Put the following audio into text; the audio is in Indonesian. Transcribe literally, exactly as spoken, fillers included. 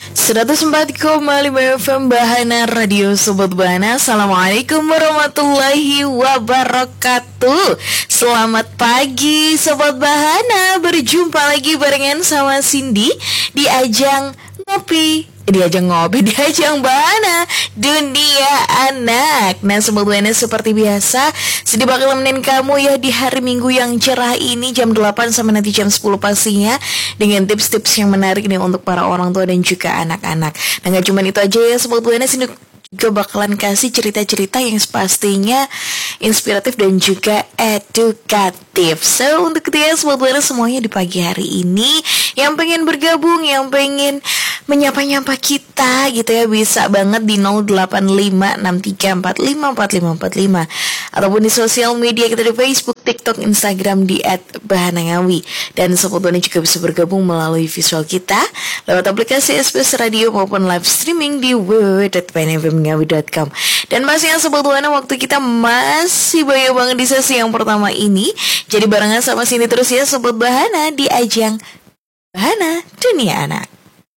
seratus empat koma lima F M Bahana Radio Sobat Bahana. Assalamualaikum warahmatullahi wabarakatuh. Selamat pagi Sobat Bahana. Berjumpa lagi barengan sama Cindy di ajang ngopi Di ajang ngopi, di ajang Bahana Dunia Anak. Nah Sobat Bahana, seperti biasa Cindy bakal nemenin kamu ya di hari Minggu yang cerah ini, jam delapan sampai nanti jam sepuluh pastinya, dengan tips-tips yang menarik nih untuk para orang tua dan juga anak-anak. Nah gak cuma itu aja ya Sobat Bahana, Cindy juga bakalan kasih cerita-cerita yang pastinya inspiratif dan juga edukatif. So untuk ketiga Sobat Bahana semuanya di pagi hari ini, yang pengen bergabung, yang pengen menyapa-nyapa kita gitu ya, bisa banget di nol delapan lima enam tiga empat lima empat lima empat lima, ataupun di sosial media kita di Facebook, TikTok, Instagram di et bahanangawi. Dan Sobat Bahana juga bisa bergabung melalui visual kita lewat aplikasi S B S Radio maupun live streaming di w w w titik bahana f m ngawi titik com. Dan pastinya Sobat Bahana, waktu kita masih banyak banget di sesi yang pertama ini, jadi barengan sama sini terus ya Sobat Bahana di ajang Bahana Dunia Anak.